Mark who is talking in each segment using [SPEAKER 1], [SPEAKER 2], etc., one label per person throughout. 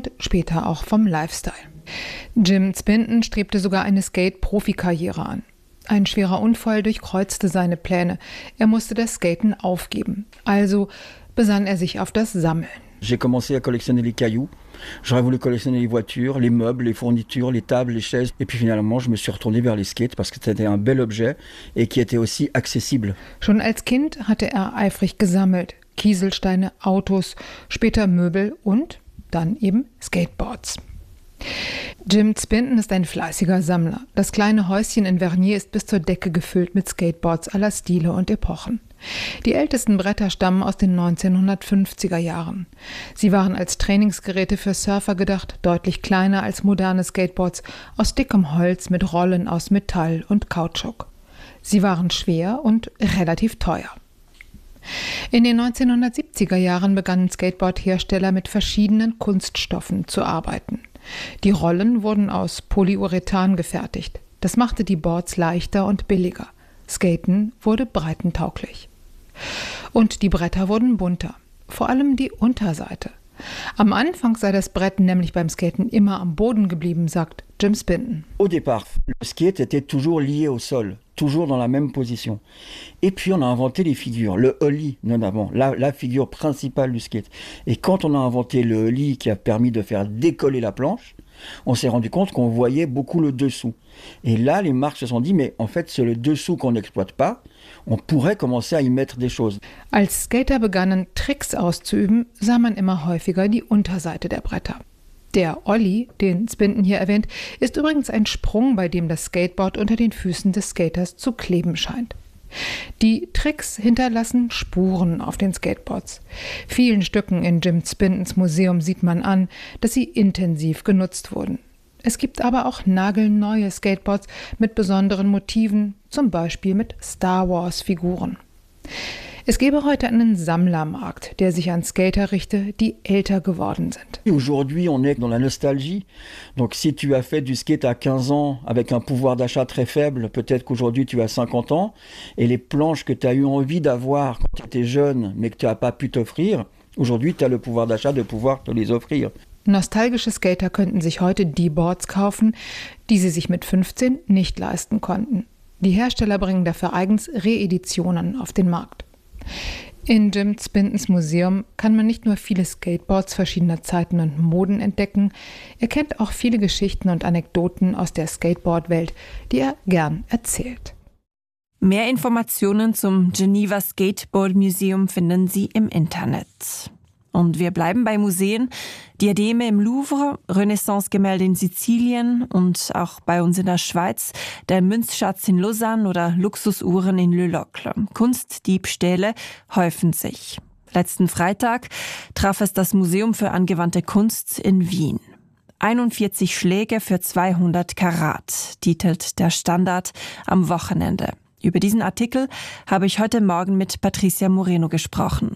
[SPEAKER 1] und später auch vom Lifestyle. Jim Spinton strebte sogar eine Skate-Profikarriere an. Ein schwerer Unfall durchkreuzte seine Pläne. Er musste das Skaten aufgeben. Also besann er sich auf das Sammeln.
[SPEAKER 2] J'ai commencé à collectionner les cailloux. J'aurais voulu collectionner les voitures, les meubles, les fournitures, les tables, les chaises. Et puis finalement, je me suis retourné vers les skates parce que c'était un bel objet et qui était aussi accessible.
[SPEAKER 1] Schon als Kind hatte er eifrig gesammelt. Kieselsteine, Autos, später Möbel und dann eben Skateboards. Jim Spinton ist ein fleißiger Sammler. Das kleine Häuschen in Vernier ist bis zur Decke gefüllt mit Skateboards aller Stile und Epochen. Die ältesten Bretter stammen aus den 1950er Jahren. Sie waren als Trainingsgeräte für Surfer gedacht, deutlich kleiner als moderne Skateboards, aus dickem Holz mit Rollen aus Metall und Kautschuk. Sie waren schwer und relativ teuer. In den 1970er Jahren begannen Skateboardhersteller mit verschiedenen Kunststoffen zu arbeiten. Die Rollen wurden aus Polyurethan gefertigt. Das machte die Boards leichter und billiger. Skaten wurde breitentauglich. Und die Bretter wurden bunter. Vor allem die Unterseite. Am Anfang sei das Brett nämlich beim Skaten immer am Boden geblieben, sagt Jim Spinton.
[SPEAKER 2] Au départ, le skate était toujours lié au sol, toujours dans la même position. Et puis on a inventé les figures, le ollie notamment, la figure principale du skate. Et quand on a inventé le ollie qui a permis de faire décoller la planche, on s'est rendu compte qu'on voyait beaucoup le dessous. Et là, les marques se sont dit, mais en fait, c'est le dessous qu'on n'exploite pas. On pourrait commencer à y mettre des choses.
[SPEAKER 1] Als Skater begannen, Tricks auszuüben, sah man immer häufiger die Unterseite der Bretter. Der Ollie, den Spinton hier erwähnt, ist übrigens ein Sprung, bei dem das Skateboard unter den Füßen des Skaters zu kleben scheint. Die Tricks hinterlassen Spuren auf den Skateboards. Vielen Stücken in Jim Spintons Museum sieht man an, dass sie intensiv genutzt wurden. Es gibt aber auch nagelneue Skateboards mit besonderen Motiven, zum Beispiel mit Star Wars-Figuren. Es gäbe heute einen Sammlermarkt, der sich an Skater richte, die älter geworden sind.
[SPEAKER 2] Aujourd'hui, on est dans la nostalgie. Donc si tu as fait du skate à 15 ans avec un pouvoir d'achat très faible, peut-être qu'aujourd'hui tu as 50 ans et les planches que tu as eu envie d'avoir quand tu étais jeune mais que tu n'as pas pu t'offrir, aujourd'hui tu as le pouvoir d'achat de pouvoir te les offrir.
[SPEAKER 1] Nostalgische Skater könnten sich heute die Boards kaufen, die sie sich mit 15 nicht leisten konnten. Die Hersteller bringen dafür eigens Reeditionen auf den Markt. In Jim Spintons Museum kann man nicht nur viele Skateboards verschiedener Zeiten und Moden entdecken, er kennt auch viele Geschichten und Anekdoten aus der Skateboard-Welt, die er gern erzählt.
[SPEAKER 3] Mehr Informationen zum Geneva Skateboard Museum finden Sie im Internet. Und wir bleiben bei Museen. Diademe im Louvre, Renaissance-Gemälde in Sizilien und auch bei uns in der Schweiz, der Münzschatz in Lausanne oder Luxusuhren in Le Locle. Kunstdiebstähle häufen sich. Letzten Freitag traf es das Museum für angewandte Kunst in Wien. 41 Schläge für 200 Karat, titelt der Standard am Wochenende. Über diesen Artikel habe ich heute Morgen mit Patricia Moreno gesprochen.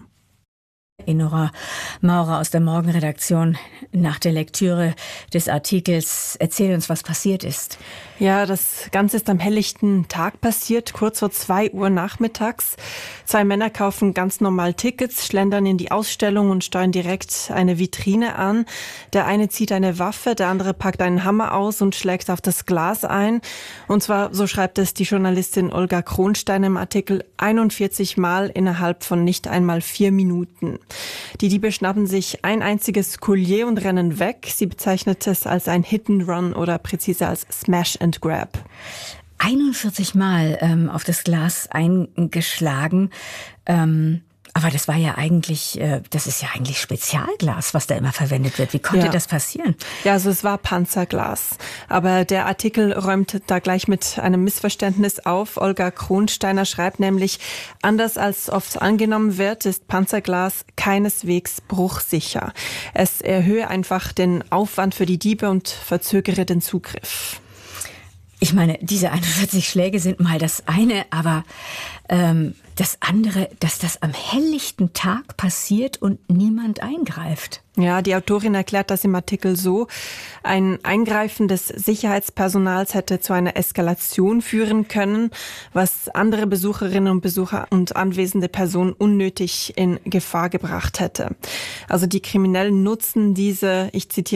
[SPEAKER 4] Enora Maurer aus der Morgenredaktion, nach der Lektüre des Artikels, erzähl uns, was passiert ist.
[SPEAKER 3] Ja, das Ganze ist am helllichten Tag passiert, kurz vor 2 Uhr nachmittags. 2 Männer kaufen ganz normal Tickets, schlendern in die Ausstellung und steuern direkt eine Vitrine an. Der eine zieht eine Waffe, der andere packt einen Hammer aus und schlägt auf das Glas ein. Und zwar, so schreibt es die Journalistin Olga Kronstein im Artikel, 41 Mal innerhalb von nicht einmal 4 Minuten. Die Diebe schnappen sich ein einziges Collier und rennen weg. Sie bezeichnet es als ein Hit and Run oder präziser als Smash and Grab.
[SPEAKER 4] 41 Mal auf das Glas eingeschlagen. Aber das war ja eigentlich, das ist ja eigentlich Spezialglas, was da immer verwendet wird. Wie konnte das passieren?
[SPEAKER 3] Ja, also es war Panzerglas. Aber der Artikel räumt da gleich mit einem Missverständnis auf. Olga Kronsteiner schreibt nämlich, anders als oft angenommen wird, ist Panzerglas keineswegs bruchsicher. Es erhöhe einfach den Aufwand für die Diebe und verzögere den Zugriff.
[SPEAKER 4] Ich meine, diese 41 Schläge sind mal das eine, aber das andere, dass das am helllichten Tag passiert und niemand eingreift.
[SPEAKER 3] Ja, die Autorin erklärt das im Artikel so: Ein Eingreifen des Sicherheitspersonals hätte zu einer Eskalation führen können, was andere Besucherinnen und Besucher und anwesende Personen unnötig in Gefahr gebracht hätte. Also die Kriminellen nutzen diese, ich zitiere,